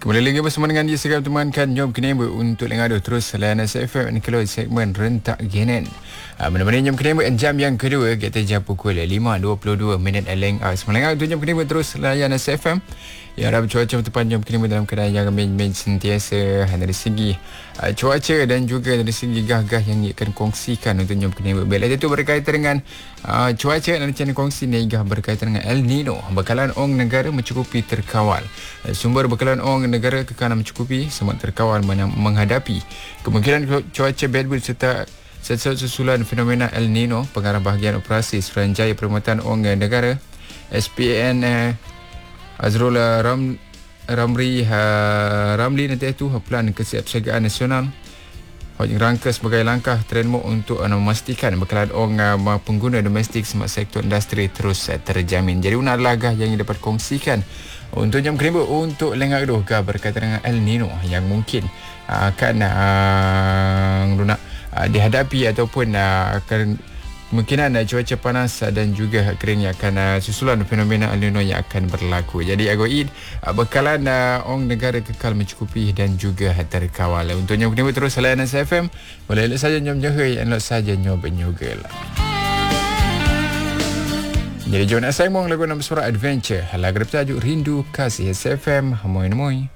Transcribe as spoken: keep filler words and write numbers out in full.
Kembali lagi bersama dengan dia segala temankan Jom Keneba untuk lengadu terus layanan S F M ni kalau segmen rentak genen. Uh, Menemani Jom Keneba jam yang kedua kita jam pukul lima dua puluh dua minit Leng uh, Semalangah untuk Jom Keneba terus layanan S F M. Ya, harap cuaca bertepan Jom Keneba dalam keadaan yang main-main sentiasa dari segi uh, cuaca dan juga dari segi gah-gah yang ia akan kongsikan untuk Jom Keneba. Baiklah, itu berkaitan dengan uh, cuaca dan rencana kongsi ni gah berkaitan dengan El Nino. Bekalan ong negara mencukupi terkawal. Uh, sumber bekalan ong negara kekal mencukupi semua terkawal menghadapi kemungkinan cuaca badwill serta susulan fenomena El Nino. Pengarah bahagian operasi Suruhanjaya Perkhidmatan Ong Negara S P N eh, Azrul Ram, Ramri ha, Ramli nanti itu Plan Kesiapsiagaan Nasional rangka sebagai langkah Trenmo untuk uh, memastikan bekalan ong uh, pengguna domestik semasa sektor industri terus uh, terjamin. Jadi una adalah gah yang dapat kongsikan untuk Jam Keneba untuk lengah doh gah berkaitan dengan El Nino yang mungkin uh, akan uh, uh, dihadapi ataupun uh, akan kemungkinan uh, cuaca panas uh, dan juga kering yang akan uh, susulan fenomena El Nino yang akan berlaku. Jadi agoid uh, bekalan uh, ong negara kekal mencukupi dan juga terkawal. Untuk Jom Keneba terus layanan S F M. Boleh elok saja Jom Johoi, elok saja Nyob Nyogel. Jadi jom nak sambung lagu nama suara Adventure. Lagu bertajuk Rindu Kasih S F M. Moi moi.